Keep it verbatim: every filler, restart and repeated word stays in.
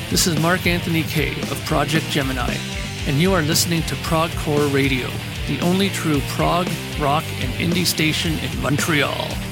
This is Mark Anthony Kay of Project Gemini, and you are listening to ProgCore Radio, the only true prog, rock, and indie station in Montreal.